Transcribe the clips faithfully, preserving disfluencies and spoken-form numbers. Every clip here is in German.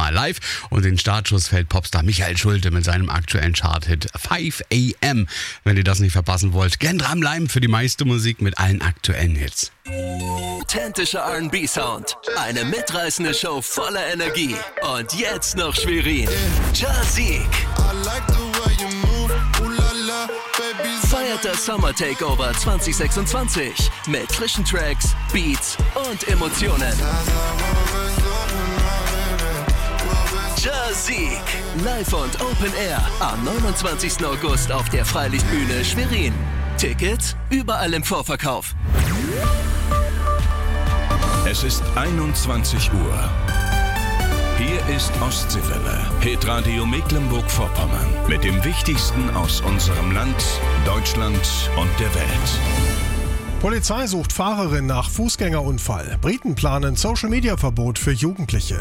Mal live. Und den Startschuss fällt Popstar Michael Schulte mit seinem aktuellen Chart-Hit five a m. Wenn ihr das nicht verpassen wollt, gern dranbleiben für die meiste Musik mit allen aktuellen Hits. Authentischer R and B-Sound, eine mitreißende Show voller Energie. Und jetzt noch Schwerin. Jazik feiert das Summer Takeover zwanzig sechsundzwanzig mit frischen Tracks, Beats und Emotionen. Jazik, live und Open Air am neunundzwanzigsten August auf der Freilichtbühne Schwerin. Tickets überall im Vorverkauf. Es ist einundzwanzig Uhr. Hier ist Ostseewelle, Hitradio Mecklenburg-Vorpommern. Mit dem Wichtigsten aus unserem Land, Deutschland und der Welt. Polizei sucht Fahrerin nach Fußgängerunfall. Briten planen Social-Media-Verbot für Jugendliche.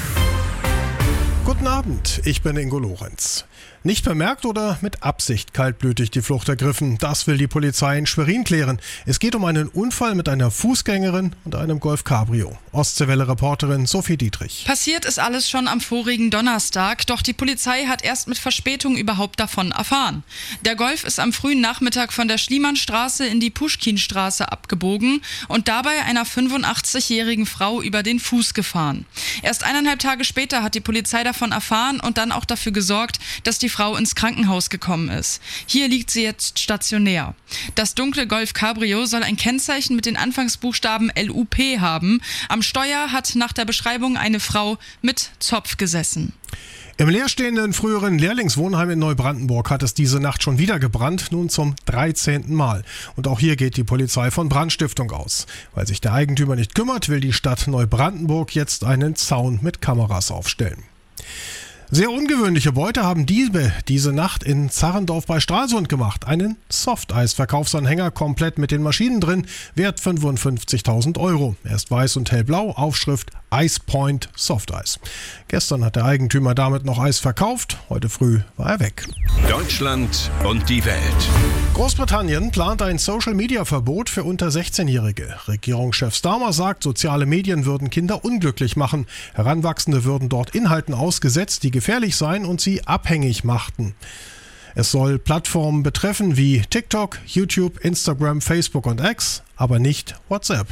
Guten Abend, ich bin Ingo Lorenz. Nicht bemerkt oder mit Absicht kaltblütig die Flucht ergriffen, das will die Polizei in Schwerin klären. Es geht um einen Unfall mit einer Fußgängerin und einem Golf Cabrio. Ostseewelle-Reporterin Sophie Dietrich. Passiert ist alles schon am vorigen Donnerstag, doch die Polizei hat erst mit Verspätung überhaupt davon erfahren. Der Golf ist am frühen Nachmittag von der Schliemannstraße in die Puschkinstraße abgebogen und dabei einer fünfundachtzigjährigen Frau über den Fuß gefahren. Erst eineinhalb Tage später hat die Polizei davon erfahren und dann auch dafür gesorgt, dass die Frau ins Krankenhaus gekommen ist. Hier liegt sie jetzt stationär. Das dunkle Golf Cabrio soll ein Kennzeichen mit den Anfangsbuchstaben L U P haben. Am Steuer hat nach der Beschreibung eine Frau mit Zopf gesessen. Im leerstehenden früheren Lehrlingswohnheim in Neubrandenburg hat es diese Nacht schon wieder gebrannt, nun zum dreizehnten Mal. Und auch hier geht die Polizei von Brandstiftung aus. Weil sich der Eigentümer nicht kümmert, will die Stadt Neubrandenburg jetzt einen Zaun mit Kameras aufstellen. Sehr ungewöhnliche Beute haben Diebe diese Nacht in Zarrendorf bei Stralsund gemacht. Einen Softeis-Verkaufsanhänger komplett mit den Maschinen drin, wert fünfundfünfzigtausend Euro. Er ist weiß und hellblau, Aufschrift Ice Point Softeis. Gestern hat der Eigentümer damit noch Eis verkauft, heute früh war er weg. Deutschland und die Welt. Großbritannien plant ein Social-Media-Verbot für unter sechzehnjährige. Regierungschef Starmer sagt, soziale Medien würden Kinder unglücklich machen. Heranwachsende würden dort Inhalten ausgesetzt, die gefährlich seien und sie abhängig machten. Es soll Plattformen betreffen wie TikTok, YouTube, Instagram, Facebook und X, aber nicht WhatsApp.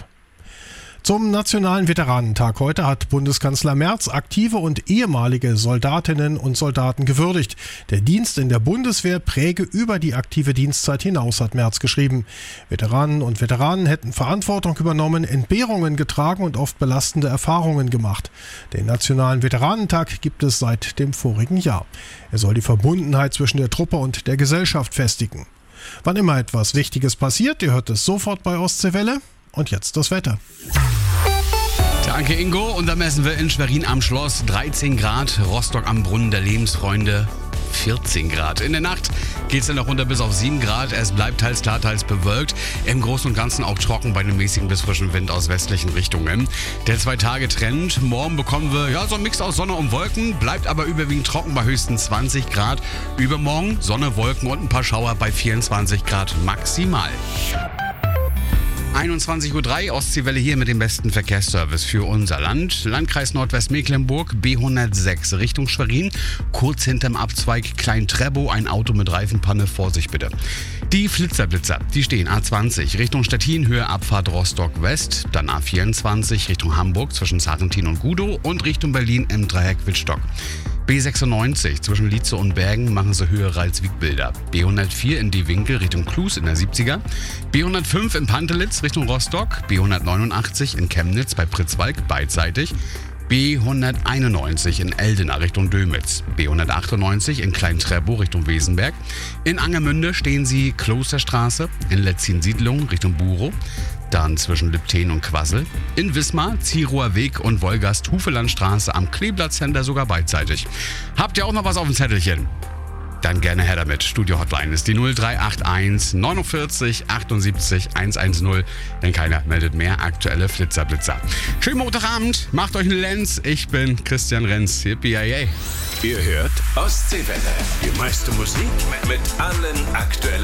Zum Nationalen Veteranentag heute hat Bundeskanzler Merz aktive und ehemalige Soldatinnen und Soldaten gewürdigt. Der Dienst in der Bundeswehr präge über die aktive Dienstzeit hinaus, hat Merz geschrieben. Veteranen und Veteranen hätten Verantwortung übernommen, Entbehrungen getragen und oft belastende Erfahrungen gemacht. Den Nationalen Veteranentag gibt es seit dem vorigen Jahr. Er soll die Verbundenheit zwischen der Truppe und der Gesellschaft festigen. Wann immer etwas Wichtiges passiert, ihr hört es sofort bei Ostseewelle. Und jetzt das Wetter. Danke, Ingo. Und da messen wir in Schwerin am Schloss dreizehn Grad, Rostock am Brunnen der Lebensfreunde vierzehn Grad. In der Nacht geht es dann noch runter bis auf sieben Grad. Es bleibt teils klar, teils bewölkt. Im Großen und Ganzen auch trocken bei einem mäßigen bis frischen Wind aus westlichen Richtungen. Der Zwei-Tage-Trend. Morgen bekommen wir ja so einen Mix aus Sonne und Wolken, bleibt aber überwiegend trocken bei höchstens zwanzig Grad. Übermorgen Sonne, Wolken und ein paar Schauer bei vierundzwanzig Grad maximal. einundzwanzig Uhr drei, Ostseewelle hier mit dem besten Verkehrsservice für unser Land. Landkreis Nordwestmecklenburg, B hundertsechs Richtung Schwerin. Kurz hinterm Abzweig Klein-Trebow, ein Auto mit Reifenpanne, Vorsicht bitte. Die Flitzerblitzer, die stehen A zwanzig Richtung Stettin, Höhe Abfahrt Rostock West. Dann A vierundzwanzig Richtung Hamburg zwischen Sarrentin und Gudow und Richtung Berlin im Dreieck Wittstock. B sechsundneunzig zwischen Lietze und Bergen machen sie höhere als Wiegbilder. B hundertvier in die Winkel Richtung Klus in der siebziger. B hundertfünf in Pantelitz Richtung Rostock. B hundertneunundachtzig in Chemnitz bei Pritzwalk beidseitig. B hunderteinundneunzig in Eldena Richtung Dömitz. B hundertachtundneunzig in Klein-Trebow Richtung Wesenberg. In Angermünde stehen sie Klosterstraße. In Letzin-Siedlung Richtung Burow. Dann zwischen Lipten und Quassel. In Wismar, Zierower Weg und Wolgast-Hufelandstraße am Kleeblatt-Center sogar beidseitig. Habt ihr auch noch was auf dem Zettelchen? Dann gerne her damit. Studio-Hotline ist die null drei acht eins neunundvierzig achtundsiebzig hundertzehn, denn keiner meldet mehr aktuelle Flitzerblitzer. Schönen Montagabend, macht euch einen Lenz. Ich bin Christian Renz. Yippie-yay. Ihr hört Ostseewelle. Die meiste Musik mit allen aktuellen